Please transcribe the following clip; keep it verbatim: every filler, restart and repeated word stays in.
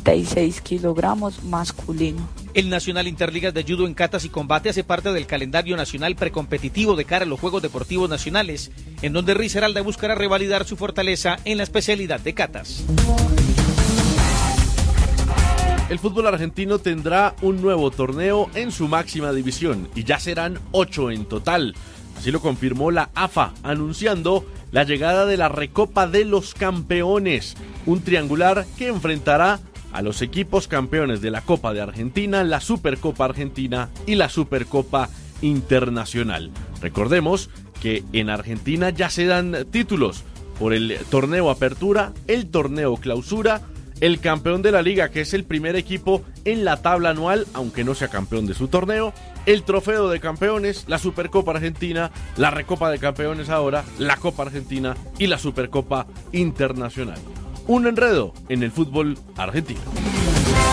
setenta y seis kilogramos masculino. El Nacional Interligas de Judo en Catas y Combate hace parte del calendario nacional precompetitivo de cara a los Juegos Deportivos Nacionales, en donde Risaralda buscará revalidar su fortaleza en la especialidad de catas. El fútbol argentino tendrá un nuevo torneo en su máxima división y ya serán ocho en total. Así lo confirmó la A F A, anunciando la llegada de la Recopa de los Campeones, un triangular que enfrentará a los equipos campeones de la Copa de Argentina, la Supercopa Argentina y la Supercopa Internacional. Recordemos que en Argentina ya se dan títulos por el torneo Apertura, el torneo Clausura, el campeón de la liga, que es el primer equipo en la tabla anual, aunque no sea campeón de su torneo, el trofeo de campeones, la Supercopa Argentina, la Recopa de Campeones ahora, la Copa Argentina y la Supercopa Internacional. Un enredo en el fútbol argentino.